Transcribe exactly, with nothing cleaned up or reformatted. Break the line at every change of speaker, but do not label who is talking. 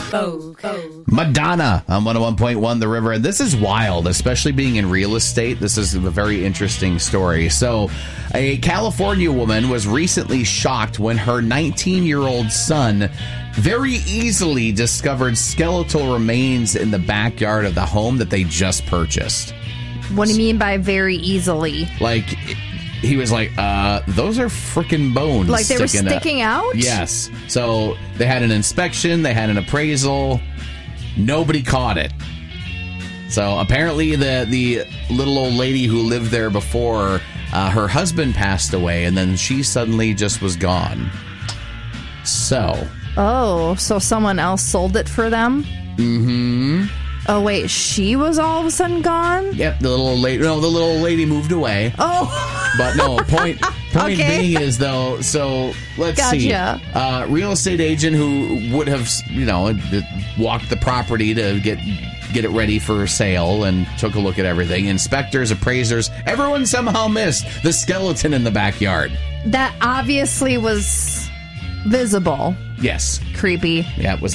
Madonna on one oh one point one The River. And this is wild, especially being in real estate. This is a very interesting story. So, a California woman was recently shocked when her nineteen-year-old son very easily discovered skeletal remains in the backyard of the home that they just purchased.
What do you mean by very easily?
Like, he was like, uh, those are freaking bones.
Like they were
sticking
sticking
up.
out?
Yes. So they had an inspection, they had an appraisal. Nobody caught it. So apparently the, the little old lady who lived there before, uh, her husband passed away, and then she suddenly just was gone. So.
Oh, so someone else sold it for them?
Mm-hmm.
Oh, wait, she was all of a sudden gone?
Yep, the little old lady, no, the little old lady moved away.
Oh.
But no, point point
Okay.
being is, though, so let's
Gotcha.
see. Uh, real estate agent who would have, you know, walked the property to get get it ready for sale and took a look at everything. Inspectors, appraisers, everyone somehow missed the skeleton in the backyard.
That obviously was visible.
Yes.
Creepy.
Yeah, it was